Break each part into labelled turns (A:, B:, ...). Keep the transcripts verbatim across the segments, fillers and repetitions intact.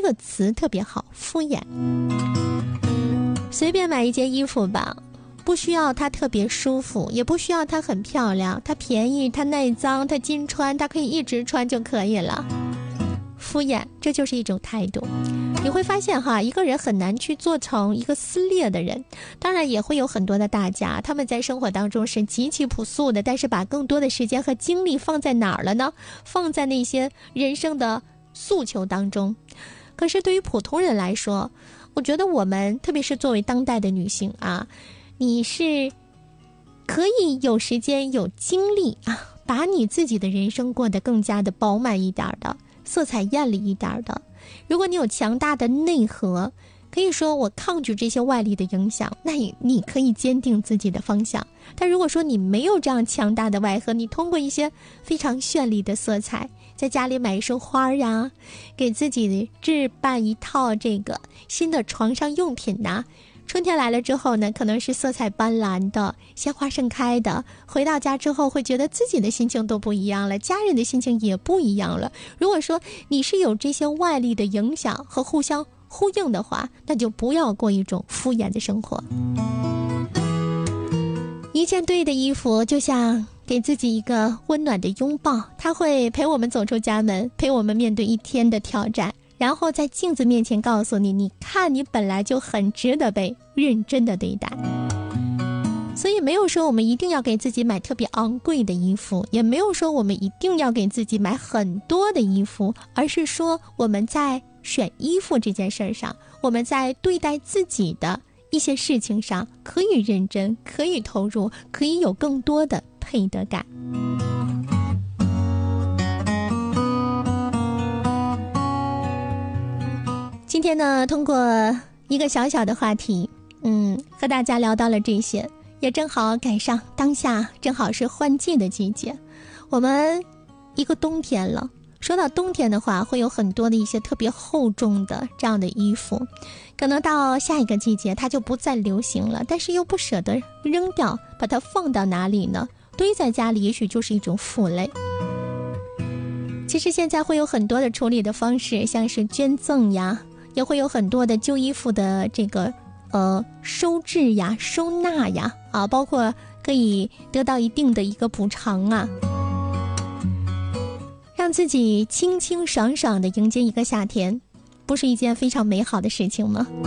A: 个词特别好，敷衍。随便买一件衣服吧，不需要它特别舒服，也不需要它很漂亮，它便宜，它耐脏，它经穿，它可以一直穿就可以了。敷衍，这就是一种态度。你会发现哈，一个人很难去做成一个撕裂的人。当然也会有很多的大家，他们在生活当中是极其朴素的，但是把更多的时间和精力放在哪儿了呢？放在那些人生的诉求当中。可是对于普通人来说，我觉得我们特别是作为当代的女性啊，你是可以有时间有精力啊，把你自己的人生过得更加的饱满一点的，色彩艳丽一点的。如果你有强大的内核，可以说我抗拒这些外力的影响，那你你可以坚定自己的方向。但如果说你没有这样强大的外核，你通过一些非常绚丽的色彩，在家里买一束花呀，给自己置办一套这个新的床上用品呐，春天来了之后呢，可能是色彩斑斓的，鲜花盛开的，回到家之后会觉得自己的心情都不一样了，家人的心情也不一样了。如果说你是有这些外力的影响和互相呼应的话，那就不要过一种敷衍的生活。一件对的衣服就像给自己一个温暖的拥抱，它会陪我们走出家门，陪我们面对一天的挑战，然后在镜子面前告诉你，你看你本来就很值得被认真的对待。所以没有说我们一定要给自己买特别昂贵的衣服，也没有说我们一定要给自己买很多的衣服，而是说我们在选衣服这件事上，我们在对待自己的一些事情上可以认真，可以投入，可以有更多的配得感。今天呢，通过一个小小的话题，嗯，和大家聊到了这些，也正好赶上当下正好是换季的季节，我们一个冬天了。说到冬天的话，会有很多的一些特别厚重的这样的衣服，可能到下一个季节它就不再流行了，但是又不舍得扔掉，把它放到哪里呢？堆在家里也许就是一种负累。其实现在会有很多的处理的方式，像是捐赠呀，也会有很多的旧衣服的这个呃收治呀、收纳呀，啊，包括可以得到一定的一个补偿啊，让自己清清爽爽的迎接一个夏天，不是一件非常美好的事情吗？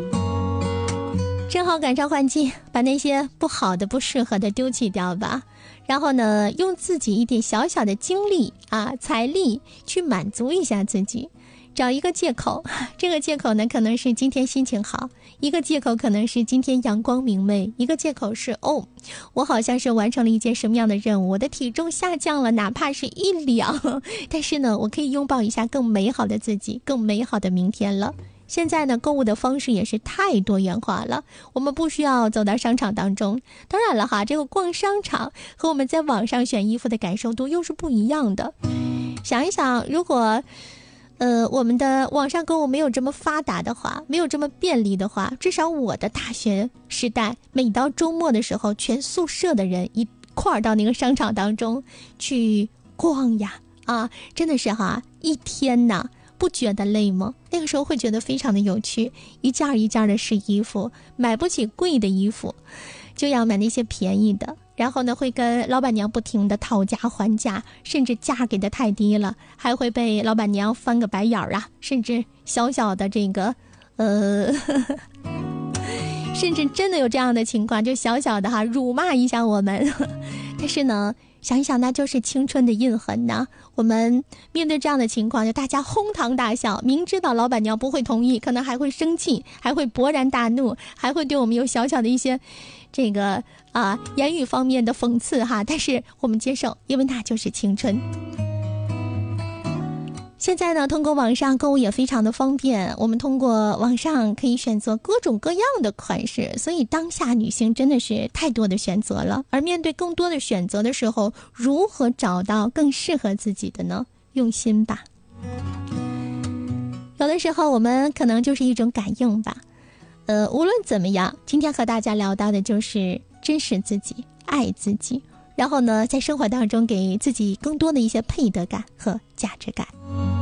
A: 正好赶上换季，把那些不好的不适合的丢弃掉吧，然后呢，用自己一点小小的精力啊财力去满足一下自己，找一个借口。这个借口呢，可能是今天心情好，一个借口可能是今天阳光明媚，一个借口是哦，我好像是完成了一件什么样的任务，我的体重下降了，哪怕是一两，但是呢，我可以拥抱一下更美好的自己，更美好的明天了。现在呢，购物的方式也是太多元化了，我们不需要走到商场当中。当然了哈，这个逛商场和我们在网上选衣服的感受度又是不一样的。想一想，如果呃，我们的网上购物没有这么发达的话，没有这么便利的话，至少我的大学时代，每到周末的时候，全宿舍的人一块儿到那个商场当中去逛呀，啊，真的是哈，一天呐，不觉得累吗？那个时候会觉得非常的有趣，一件一件的试衣服，买不起贵的衣服，就要买那些便宜的。然后呢，会跟老板娘不停的讨价还价，甚至价给的太低了，还会被老板娘翻个白眼儿啊，甚至小小的这个呃呵呵甚至真的有这样的情况，就小小的哈辱骂一下我们。但是呢，想一想那就是青春的印痕呐。我们面对这样的情况，就大家哄堂大笑，明知道老板娘不会同意，可能还会生气，还会勃然大怒，还会对我们有小小的一些这个啊言语方面的讽刺哈，但是我们接受，因为那就是青春。现在呢，通过网上购物也非常的方便，我们通过网上可以选择各种各样的款式，所以当下女性真的是太多的选择了。而面对更多的选择的时候，如何找到更适合自己的呢？用心吧。有的时候我们可能就是一种感应吧。呃，无论怎么样，今天和大家聊到的就是珍视自己，爱自己，然后呢，在生活当中给自己更多的一些配得感和价值感。